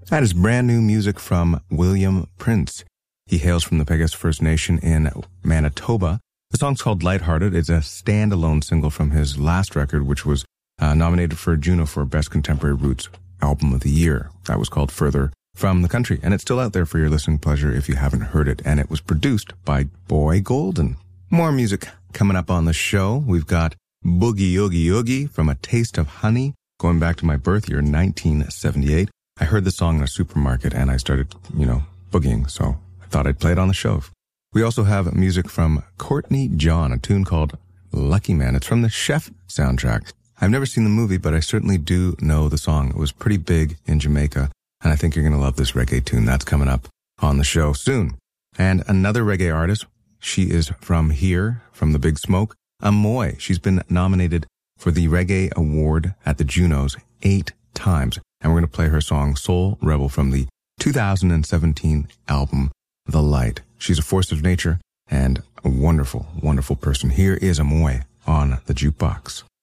That is brand new music from William Prince. He hails from the Peguis First Nation in Manitoba. The song's called Lighthearted. It's a standalone single from his last record, which was nominated for a Juno for Best Contemporary Roots Album of the Year. That was called Further from the Country, and it's still out there for your listening pleasure if you haven't heard it, and it was produced by Boy Golden. More music coming up on the show. We've got Boogie Oogie Oogie from A Taste of Honey, going back to my birth year, 1978. I heard the song in a supermarket, and I started, boogieing, so I thought I'd play it on the show. We also have music from Courtney John, a tune called Lucky Man. It's from the Chef soundtrack. I've never seen the movie, but I certainly do know the song. It was pretty big in Jamaica, and I think you're going to love this reggae tune. That's coming up on the show soon. And another reggae artist, she is from here, from the Big Smoke, Amoy. She's been nominated for the Reggae Award at the Junos 8 times. And we're going to play her song Soul Rebel from the 2017 album The Light. She's a force of nature and a wonderful, wonderful person. Here is Amoy on the Jukebox.